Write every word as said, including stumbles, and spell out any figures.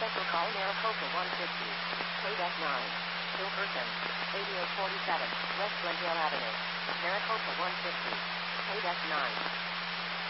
Special call Maricopa one fifty. K D E C nine. Still person. eighty-eight forty-seven. West Glendale Avenue. Maricopa one fifty. K D E C nine.